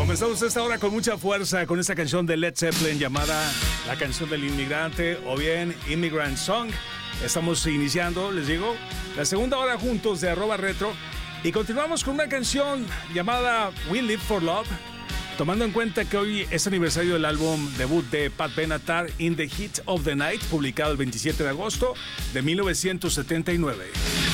Comenzamos esta hora con mucha fuerza con esta canción de Led Zeppelin llamada La Canción del Inmigrante o bien Immigrant Song. Estamos iniciando, les digo, la segunda hora juntos de @retro y continuamos con una canción llamada We Live for Love, tomando en cuenta que hoy es aniversario del álbum debut de Pat Benatar, In the Heat of the Night, publicado el 27 de agosto de 1979.